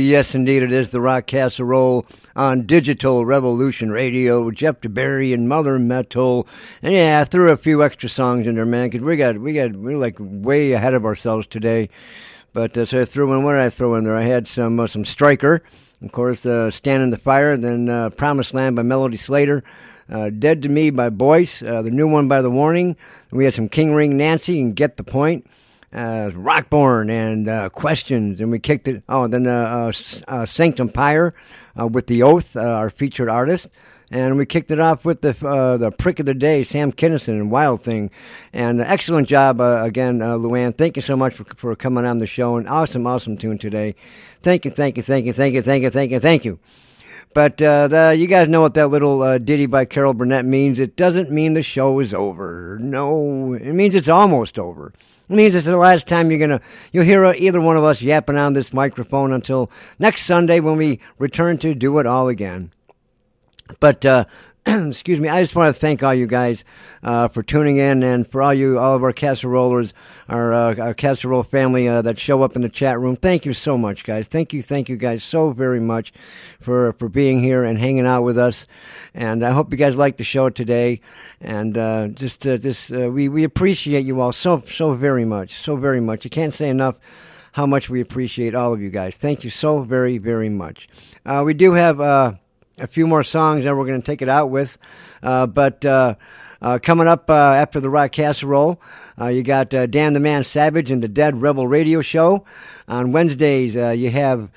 yes, indeed, it is the Rock Casserole on Digital Revolution Radio. Jeff DeBerry and Mother Metal. And yeah, I threw a few extra songs in there, man, because we're like way ahead of ourselves today. But so I threw in, what did I throw in there? I had some Striker, of course, Stand in the Fire, then Promised Land by Melody Slater. Dead to Me by Boyce, the new one by The Warning. We had some King Ring Nancy and Get the Point. Rockborn and Questions, and we kicked it. Oh, then Sanctum Pyre with The Oath, our featured artist, and we kicked it off with the Prick of the Day, Sam Kinison and Wild Thing. And excellent job again, Luann. Thank you so much for coming on the show. An awesome tune today. Thank you. But you guys know what that little ditty by Carol Burnett means. It doesn't mean the show is over. No, it means it's almost over. It means it's the last time you'll hear either one of us yapping on this microphone until next Sunday when we return to do it all again. But excuse me, I just want to thank all you guys for tuning in, and for all of our casserolers, our casserole family that show up in the chat room. Thank you so much, guys. Thank you guys so very much for being here and hanging out with us. And I hope you guys like the show today. And we appreciate you all so very much, so very much. I can't say enough how much we appreciate all of you guys. Thank you so very, very much. We do have a few more songs that we're going to take it out with, but coming up after the Rock Casserole, you got Dan the Man Savage and the Dead Rebel Radio Show. On Wednesdays, you have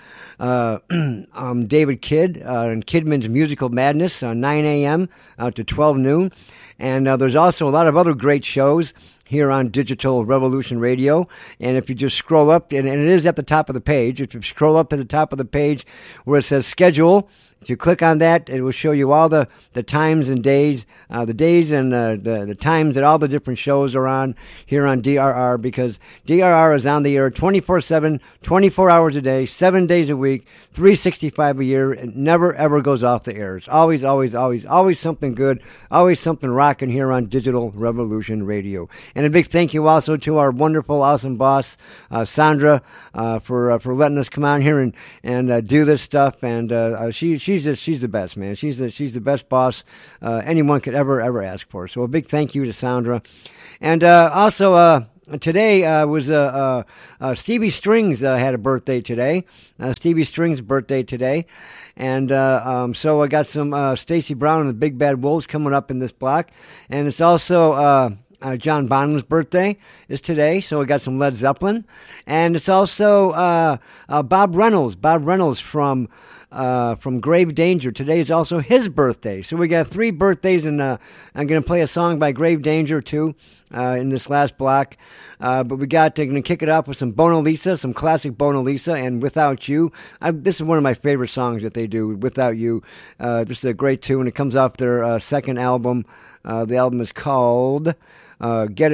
David Kidd and Kidman's Musical Madness on 9 a.m. To 12 noon. And there's also a lot of other great shows here on Digital Revolution Radio. And if you just scroll up, and it is at the top of the page, if you scroll up to the top of the page where it says schedule, if you click on that, it will show you all the times and days, the days and the times that all the different shows are on here on DRR, because DRR is on the air 24/7, 24 hours a day, 7 days a week, 365 a year. It never, ever goes off the air. It's always something good, always something rocking here on Digital Revolution Radio. And a big thank you also to our wonderful, awesome boss, Sandra, for letting us come on here and do this stuff. And she's the best, man. She's the best boss anyone could ever ask for. So a big thank you to Sandra. And also today was Stevie Strings had a birthday today. Stevie Strings' birthday today. And so I got some Stacy Brown and the Big Bad Wolves coming up in this block. And it's also John Bonham's birthday is today, so we got some Led Zeppelin. And it's also Bob Reynolds from Grave Danger. Today is also his birthday. So we got 3 birthdays, and I'm going to play a song by Grave Danger, too, in this last block. But we got going to kick it off with some Bona Lisa, some classic Bona Lisa, and Without You. This is one of my favorite songs that they do, Without You. This is a great tune. It comes off their second album. The album is called Give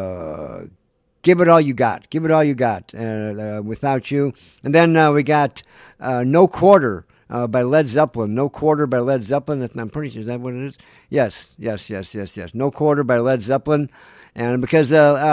It All You Got. Give It All You Got, Without You. And then we got No Quarter by Led Zeppelin. No Quarter by Led Zeppelin. I'm pretty sure, is that what it is? Yes. No Quarter by Led Zeppelin. And because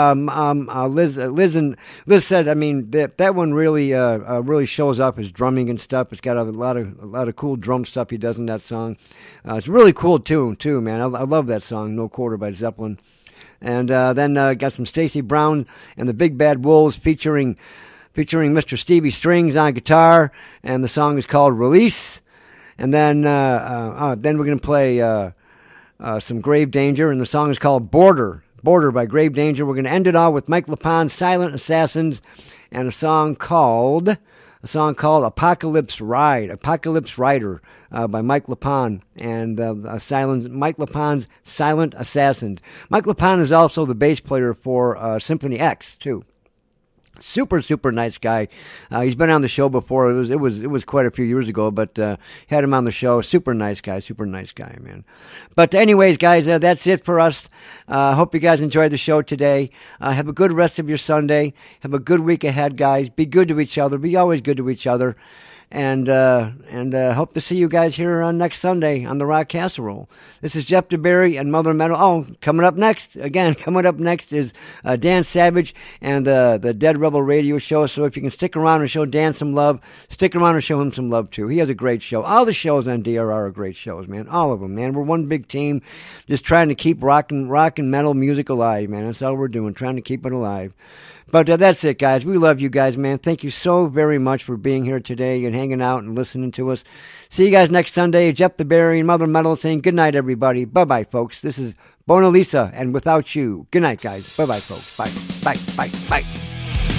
Liz said, I mean, that one really shows off his drumming and stuff. It's got a lot of cool drum stuff he does in that song. It's a really cool tune too, man. I love that song, No Quarter by Zeppelin. And then got some Stacy Brown and the Big Bad Wolves featuring Mr. Stevie Strings on guitar, and the song is called Release. And then we're going to play some Grave Danger, and the song is called Border by Grave Danger. We're going to end it all with Mike LePond's Silent Assassins and a song called Apocalypse Rider by Mike LePond and Mike LePond's Silent Assassins. Mike LePond is also the bass player for Symphony X too. Super nice guy. He's been on the show before. It was quite a few years ago, but had him on the show. Super nice guy, man. But anyways, guys, that's it for us. Hope you guys enjoyed the show today. Have a good rest of your Sunday. Have a good week ahead, guys. Be good to each other. Be always good to each other. And hope to see you guys here on next Sunday on the Rock Casserole. This is Jeff DeBerry and Mother Metal. Oh, coming up next is Dan Savage and the Dead Rebel Radio Show. So if you can stick around and show Dan some love, stick around and show him some love too. He has a great show. All the shows on DRR are great shows, man. All of them, man. We're one big team, just trying to keep rock and metal music alive, man. That's all we're doing, trying to keep it alive. But that's it, guys. We love you guys, man. Thank you so very much for being here today and hanging out and listening to us. See you guys next Sunday. Jeff DeBerry and Mother Metal saying good night, everybody. Bye-bye, folks. This is Bona Lisa and Without You. Good night, guys. Bye-bye, folks. Bye. Bye. Bye. Bye.